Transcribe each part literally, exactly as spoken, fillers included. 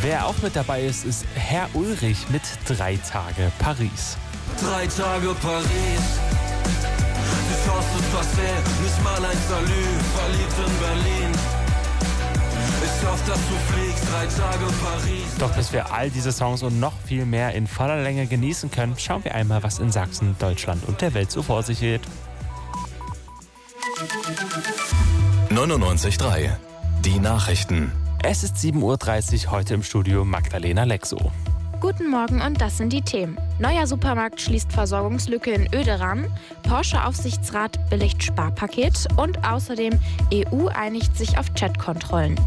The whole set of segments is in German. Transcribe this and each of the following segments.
Wer auch mit dabei ist, ist Herr Ulrich mit Drei Tage Paris. Drei Tage Paris. Die Chance ist passé, nicht mal ein Salü, verliebt in Berlin. Ich hoffe, dass du fliegst, drei Tage Paris. Doch bis wir all diese Songs und noch viel mehr in voller Länge genießen können, schauen wir einmal, was in Sachsen, Deutschland und der Welt so vor sich geht. neunundneunzig Komma drei. Die Nachrichten. Es ist sieben Uhr dreißig, heute im Studio Magdalena Lexo. Guten Morgen und das sind die Themen. Neuer Supermarkt schließt Versorgungslücke in Oederan, Porsche-Aufsichtsrat billigt Sparpaket und außerdem E U einigt sich auf Chatkontrollen.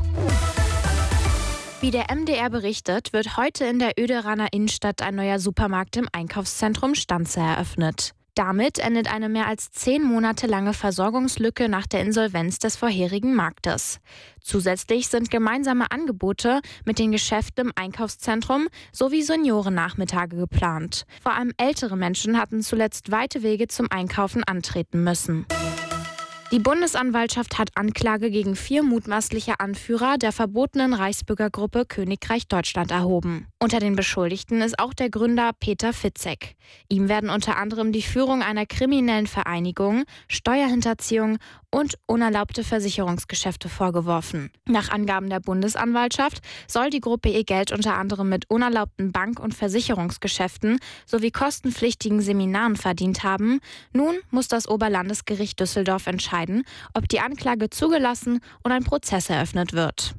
Wie der M D R berichtet, wird heute in der Oederaner Innenstadt ein neuer Supermarkt im Einkaufszentrum Stanze eröffnet. Damit endet eine mehr als zehn Monate lange Versorgungslücke nach der Insolvenz des vorherigen Marktes. Zusätzlich sind gemeinsame Angebote mit den Geschäften im Einkaufszentrum sowie Seniorennachmittage geplant. Vor allem ältere Menschen hatten zuletzt weite Wege zum Einkaufen antreten müssen. Die Bundesanwaltschaft hat Anklage gegen vier mutmaßliche Anführer der verbotenen Reichsbürgergruppe Königreich Deutschland erhoben. Unter den Beschuldigten ist auch der Gründer Peter Fitzek. Ihm werden unter anderem die Führung einer kriminellen Vereinigung, Steuerhinterziehung und unerlaubte Versicherungsgeschäfte vorgeworfen. Nach Angaben der Bundesanwaltschaft soll die Gruppe ihr Geld unter anderem mit unerlaubten Bank- und Versicherungsgeschäften sowie kostenpflichtigen Seminaren verdient haben. Nun muss das Oberlandesgericht Düsseldorf entscheiden, ob die Anklage zugelassen und ein Prozess eröffnet wird.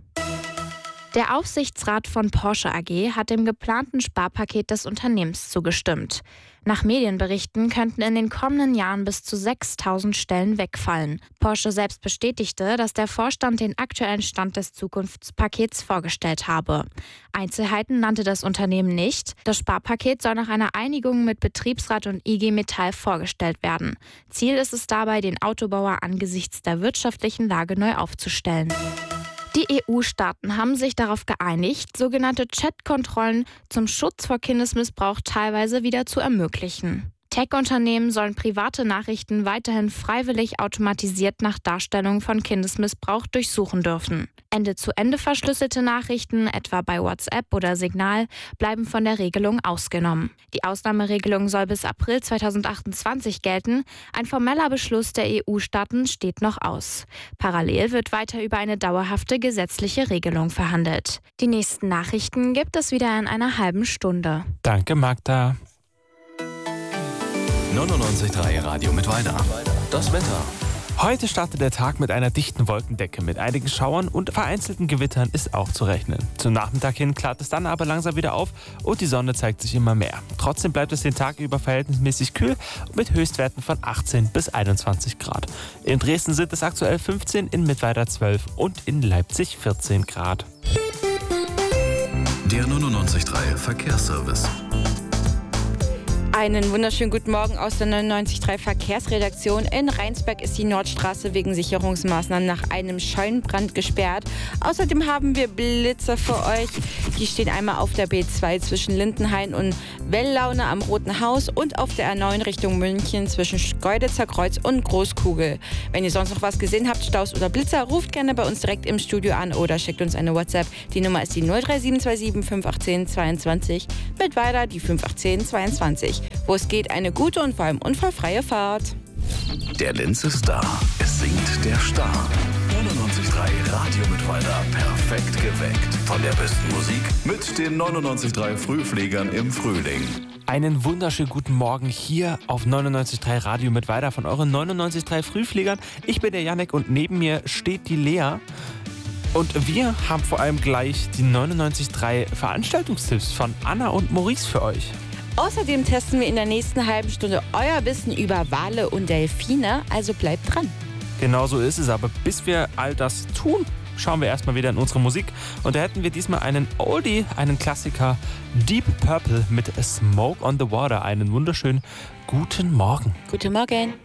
Der Aufsichtsrat von Porsche A G hat dem geplanten Sparpaket des Unternehmens zugestimmt. Nach Medienberichten könnten in den kommenden Jahren bis zu sechstausend Stellen wegfallen. Porsche selbst bestätigte, dass der Vorstand den aktuellen Stand des Zukunftspakets vorgestellt habe. Einzelheiten nannte das Unternehmen nicht. Das Sparpaket soll nach einer Einigung mit Betriebsrat und I G Metall vorgestellt werden. Ziel ist es dabei, den Autobauer angesichts der wirtschaftlichen Lage neu aufzustellen. Die E U-Staaten haben sich darauf geeinigt, sogenannte Chat-Kontrollen zum Schutz vor Kindesmissbrauch teilweise wieder zu ermöglichen. Tech-Unternehmen sollen private Nachrichten weiterhin freiwillig automatisiert nach Darstellung von Kindesmissbrauch durchsuchen dürfen. Ende-zu-Ende verschlüsselte Nachrichten, etwa bei WhatsApp oder Signal, bleiben von der Regelung ausgenommen. Die Ausnahmeregelung soll bis April zweitausendachtundzwanzig gelten. Ein formeller Beschluss der E U-Staaten steht noch aus. Parallel wird weiter über eine dauerhafte gesetzliche Regelung verhandelt. Die nächsten Nachrichten gibt es wieder in einer halben Stunde. Danke, Magda. neunundneunzig Komma drei Radio Mittweida. Das Wetter. Heute startet der Tag mit einer dichten Wolkendecke. Mit einigen Schauern und vereinzelten Gewittern ist auch zu rechnen. Zum Nachmittag hin klart es dann aber langsam wieder auf und die Sonne zeigt sich immer mehr. Trotzdem bleibt es den Tag über verhältnismäßig kühl mit Höchstwerten von achtzehn bis einundzwanzig Grad. In Dresden sind es aktuell fünfzehn, in Mittweida zwölf und in Leipzig vierzehn Grad. Der neunundneunzig Komma drei Verkehrsservice. Einen wunderschönen guten Morgen aus der neunundneunzig Komma drei Verkehrsredaktion. In Rheinsberg ist die Nordstraße wegen Sicherungsmaßnahmen nach einem Scheunenbrand gesperrt. Außerdem haben wir Blitzer für euch. Die stehen einmal auf der B zwei zwischen Lindenhain und Welllaune am Roten Haus und auf der R neun Richtung München zwischen Schkeuditzer Kreuz und Großkugel. Wenn ihr sonst noch was gesehen habt, Staus oder Blitzer, ruft gerne bei uns direkt im Studio an oder schickt uns eine WhatsApp. Die Nummer ist die null drei sieben zwei sieben fünf acht eins zweiundzwanzig. Mit weiter die fünf acht eins zweiundzwanzig. Wo es geht, eine gute und vor allem unfallfreie Fahrt. Der Linz ist da. Es singt der Star. neunundneunzig Komma drei Radio Mittweida. Perfekt geweckt. Von der besten Musik mit den neunundneunzig Komma drei Frühfliegern im Frühling. Einen wunderschönen guten Morgen hier auf neunundneunzig Komma drei Radio Mittweida von euren neunundneunzig Komma drei Frühfliegern. Ich bin der Janek und neben mir steht die Lea. Und wir haben vor allem gleich die neunundneunzig Komma drei Veranstaltungstipps von Anna und Maurice für euch. Außerdem testen wir in der nächsten halben Stunde euer Wissen über Wale und Delfine, also bleibt dran. Genau so ist es, aber bis wir all das tun, schauen wir erstmal wieder in unsere Musik. Und da hätten wir diesmal einen Oldie, einen Klassiker, Deep Purple mit A Smoke on the Water. Einen wunderschönen guten Morgen. Guten Morgen.